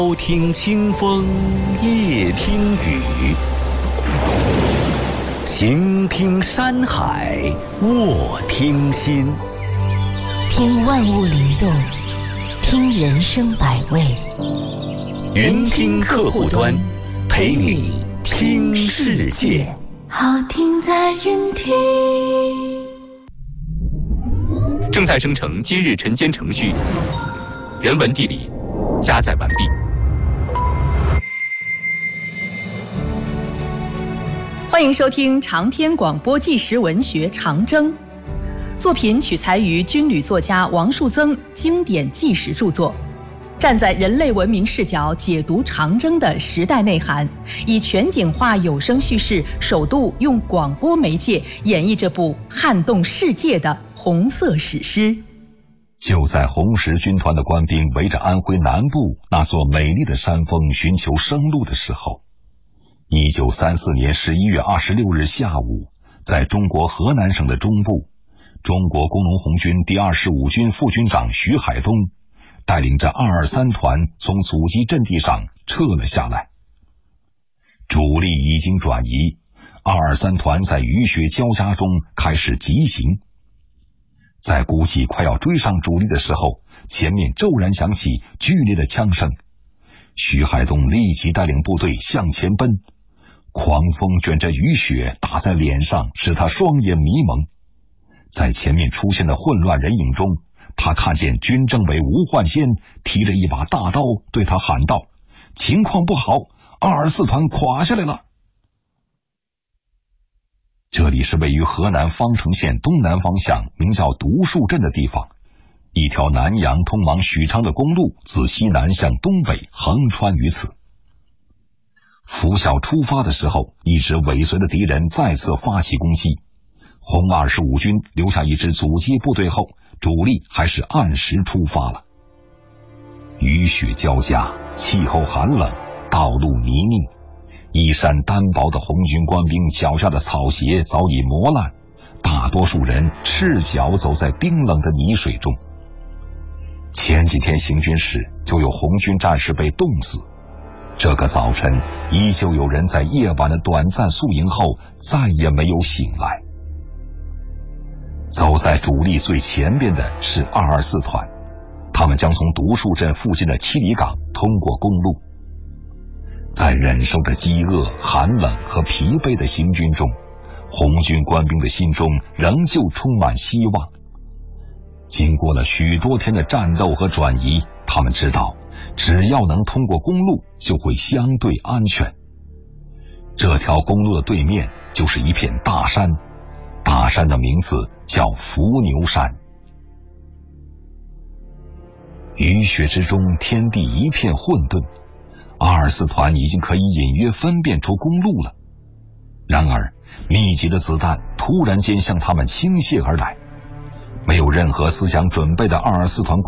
朝听清风，夜听雨，行听山海，卧听心。 听万物灵动，听人生百味。 云听客户端，陪你听世界。 好听在云听。 正在生成今日晨间程序，人文地理加载完毕。 欢迎收听长篇广播纪实文学《长征》，作品取材于军旅作家王树增经典纪实著作，站在人类文明视角解读长征的时代内涵，以全景化有声叙事，首度用广播媒介演绎这部撼动世界的红色史诗。 就在红十军团的官兵围着安徽南部那座美丽的山峰寻求生路的时候，1934年11月26日下午，在中国河南省的中部，中国工农红军第25军副军长徐海东带领着223团从阻击阵地上撤了下来。主力已经转移，223团在雨雪交加中开始急行。在估计快要追上主力的时候，前面骤然响起剧烈的枪声，徐海东立即带领部队向前奔。狂风卷着雨雪打在脸上，使他双眼迷蒙。在前面出现的混乱人影中，他看见军政委吴焕先提着一把大刀对他喊道：情况不好，224团垮下来了。这里是位于河南方城县东南方向名叫独树镇的地方，一条南阳通往许昌的公路自西南向东北横穿于此。拂晓出发的时候，一直尾随的敌人再次发起攻击，红25军留下一支阻击部队后，主力还是按时出发了。雨雪交加，气候寒冷，道路泥泞，衣衫单薄的红军官兵脚下的草鞋早已磨烂，大多数人赤脚走在冰冷的泥水中。前几天行军时就有红军战士被冻死，这个早晨依旧有人在夜晚的短暂宿营后再也没有醒来。走在主力最前边的是224团，他们将从独树镇附近的七里岗通过公路。在忍受着饥饿、寒冷和疲惫的行军中，红军官兵的心中仍旧充满希望。经过了许多天的战斗和转移，他们知道只要能通过公路就会相对安全。这条公路的对面就是一片大山，大山的名字叫伏牛山。雨雪之中，天地一片混沌，224团已经可以隐约分辨出公路了。然而密集的子弹突然间向他们倾泻而来，没有任何思想准备的224团